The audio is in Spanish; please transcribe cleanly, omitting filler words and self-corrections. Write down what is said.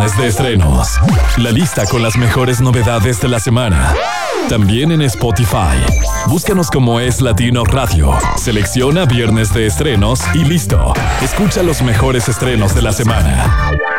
de estrenos. La lista con las mejores novedades de la semana. También en Spotify. Búscanos como Es Latino Radio. Selecciona viernes de estrenos y listo. Escucha los mejores estrenos de la semana.